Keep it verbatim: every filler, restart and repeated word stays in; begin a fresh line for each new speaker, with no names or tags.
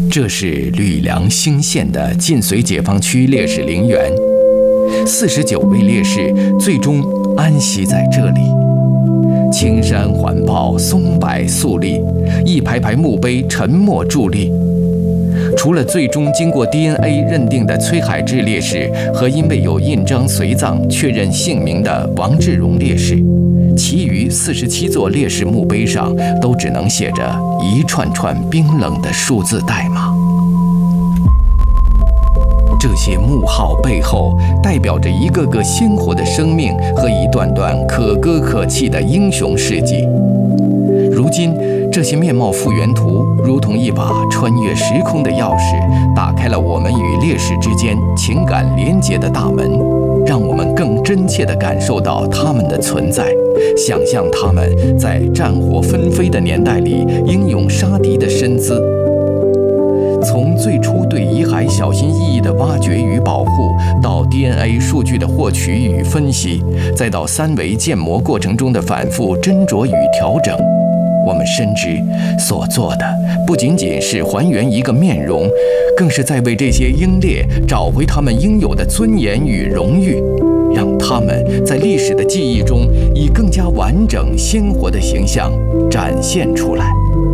这是吕梁兴县的晋绥解放区烈士陵园，四十九位烈士最终安息在这里。青山环抱，松柏肃立，一排排墓碑沉默伫立。除了最终经过 D N A 认定的崔海志烈士和因为有印章随葬确认姓名的王志荣烈士，其余四十七座烈士墓碑上都只能写着一串串冰冷的数字代码。这些墓号背后代表着一个个鲜活的生命和一段段可歌可泣的英雄事迹。如今，这些面貌复原图如同一把穿越时空的钥匙，打开了我们与烈士之间情感连结的大门，让我们更真切地感受到他们的存在，想象他们在战火纷飞的年代里英勇杀敌的身姿。从最初对遗骸小心翼翼的挖掘与保护，到 D N A 数据的获取与分析，再到三维建模过程中的反复斟酌与调整，我们深知所做的不仅仅是还原一个面容，更是在为这些英烈找回他们应有的尊严与荣誉，让他们在历史的记忆中以更加完整鲜活的形象展现出来。